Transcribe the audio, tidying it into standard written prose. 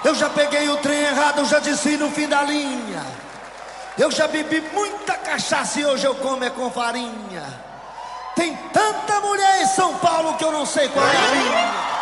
Eu já peguei o trem errado, eu já desci no fim da linha. Eu já bebi muita cachaça e hoje eu como é com farinha. Tem tanta mulher em São Paulo que eu não sei qual é a minha.